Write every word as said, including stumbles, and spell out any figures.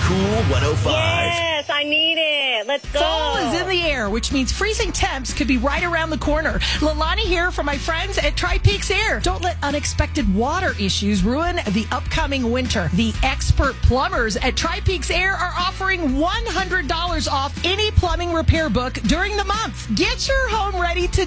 Cool one oh five. Yes, I need it. Let's go. Fall is in the air, which means freezing temps could be right around the corner. Lalani here for my friends at Tri-Peaks Air. Don't let unexpected water issues ruin the upcoming winter. The expert plumbers at Tri-Peaks Air are offering one hundred dollars off any plumbing repair book during the month. Get your home ready to